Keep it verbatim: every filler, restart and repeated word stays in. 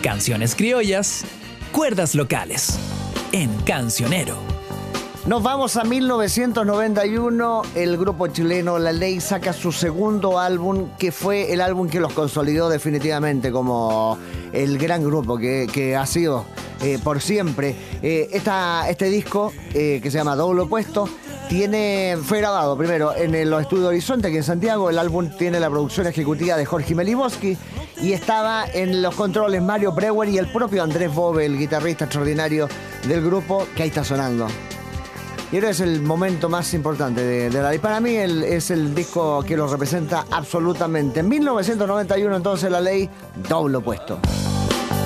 Canciones criollas, cuerdas locales. En Cancionero. Nos vamos a mil novecientos noventa y uno. El grupo chileno La Ley saca su segundo álbum, que fue el álbum que los consolidó definitivamente como el gran grupo que, que ha sido eh, por siempre. Eh, esta, este disco, eh, que se llama Doble Opuesto, tiene, fue grabado primero en el- los estudios Horizonte, aquí en Santiago. El álbum tiene la producción ejecutiva de Jorge Meliboski y estaba en los controles Mario Breuer y el propio Andrés Bove, el guitarrista extraordinario del grupo, que ahí está sonando. Y ahora es el momento más importante de, de la ley. Para mí el- es el disco que lo representa absolutamente. En mil novecientos noventa y uno entonces La Ley, Doble Opuesto.